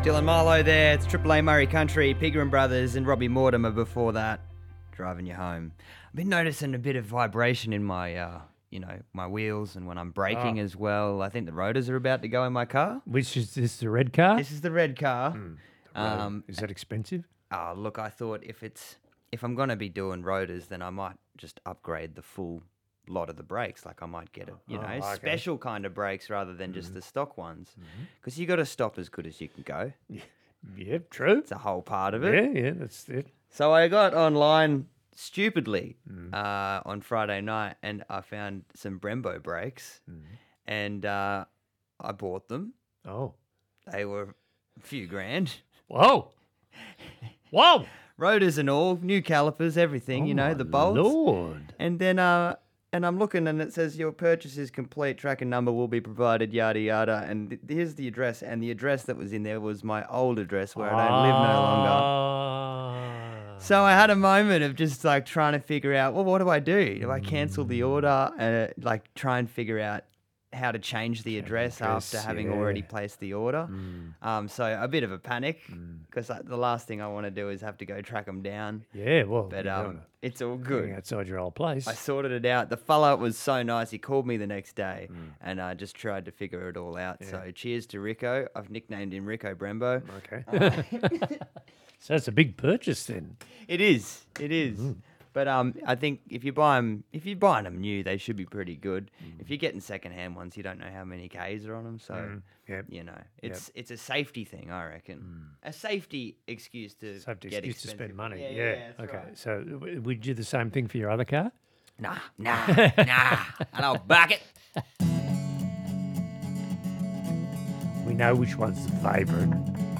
Dylan Marlowe there. It's Triple A Murray Country, Pigram Brothers, and Robbie Mortimer before that, driving you home. I've been noticing a bit of vibration in my, my wheels, and when I'm braking as well. I think the rotors are about to go in my car. Which is this, the red car? This is the red car. Is that expensive? Look, I thought if I'm going to be doing rotors, then I might just upgrade the full lot of the brakes. Like I might get special kind of brakes rather than just the stock ones, because you got to stop as good as you can go. Yeah, true. It's a whole part of it. Yeah, that's it. So I got online stupidly on Friday night, and I found some Brembo brakes, and I bought them. Oh, They were a few grand. whoa, whoa! Rotors and all, new calipers, everything, the bolts. Lord. And then and I'm looking, and it says your purchase is complete. Tracking number will be provided. Yada yada. And here's the address, and the address that was in there was my old address where I don't live no longer. So I had a moment of just like trying to figure out, well, what do I do? Do I cancel the order? Try and figure out how to change the address after having already placed the order. So a bit of a panic, because the last thing I want to do is have to go track them down. Yeah, well, But it's all going good. outside your old place. I sorted it out. The fella was so nice. He called me the next day, and I just tried to figure it all out. So cheers to Rico. I've nicknamed him Rico Brembo. Okay. So it's a big purchase then. It is. It is. But I think if you're buying them new, they should be pretty good. If you're getting secondhand ones, you don't know how many Ks are on them. So it's a safety thing, I reckon. A safety excuse to get excuse to spend expensive. money. Yeah, that's okay. right. So would you do the same thing for your other car? Nah. And I'll back it. We know which one's the favourite.